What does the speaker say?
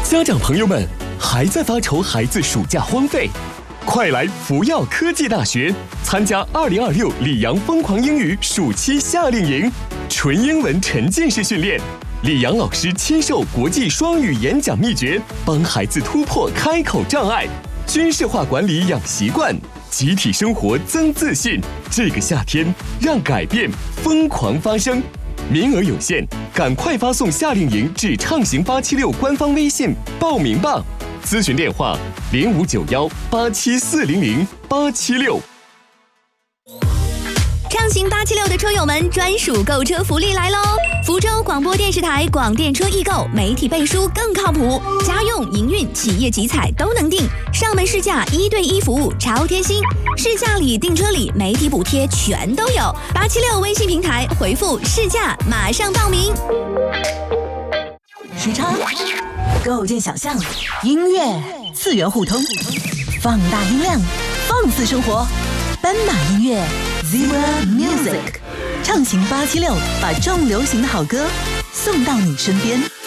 家长朋友们，还在发愁孩子暑假荒废？快来福耀科技大学参加2026里昂疯狂英语暑期夏令营，纯英文沉浸式训练，李阳老师亲授国际双语演讲秘诀，帮孩子突破开口障碍，军事化管理养习惯，集体生活增自信。这个夏天，让改变疯狂发生。名额有限，赶快发送夏令营至畅行876官方微信报名吧。咨询电话059187400876。 畅行876的车友们专属购车福利来喽！福州广播电视台广电车易购，媒体背书更靠谱，家用、营运、企业集采都能订，上门试驾1对1服务超贴心，试驾礼、订车礼、媒体补贴全都有。876微信平台回复试驾，马上报名。 时差、构建想象，音乐次元互通，放大音量，放肆生活。斑马音乐 Zebra Music， 畅行876，把重流行的好歌送到你身边。